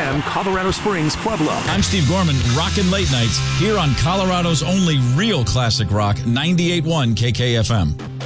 and Colorado Springs, Pueblo. I'm Steve Gorman, rockin' late nights here on Colorado's only real classic rock, 98.1 KKFM.